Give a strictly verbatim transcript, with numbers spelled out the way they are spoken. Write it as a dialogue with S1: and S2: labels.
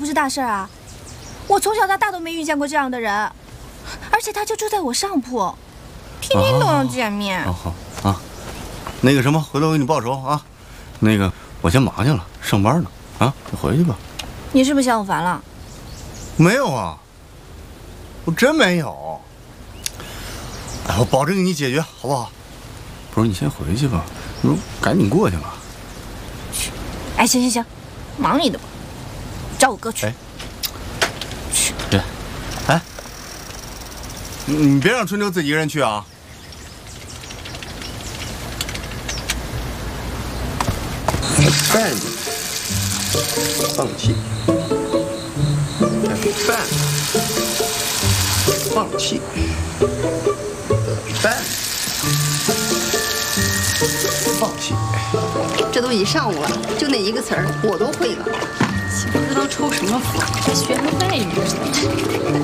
S1: 不是大事啊！我从小到大都没遇见过这样的人，而且他就住在我上铺，天天都要见面。
S2: 哦好啊，那个什么，回头我给你报仇啊。那个，我先忙去了，上班呢啊，你回去吧。
S1: 你是不是嫌我烦了？
S2: 没有啊，我真没有。哎，我保证给你解决，好不好？不是，你先回去吧，你说赶紧过去了。
S1: 去，哎，行行行，忙你的吧，找我哥去。
S2: 哎，去，别，哎，你你别让春秋自己一个人去啊。
S3: 半放弃，半放弃，半放弃。
S4: 这都一上午了，就那一个词儿，我都会了。
S5: 不知道抽什么风，还学什么外语？